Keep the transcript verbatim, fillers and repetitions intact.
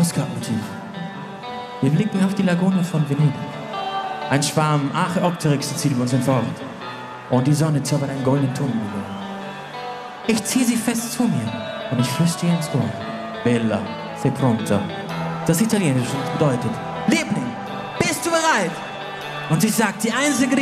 Postkartenmotiv. Wir blicken auf die Lagune von Venedig. Ein Schwarm Archeopteryxe zieht über uns entfort. Und die Sonne zaubert einen goldenen Ton über. Ich ziehe sie fest zu mir und ich flüstere ihr ins Ohr. Bella, sei pronta. Das Italienische bedeutet, Liebling, bist du bereit? Und sie sagt, die einzige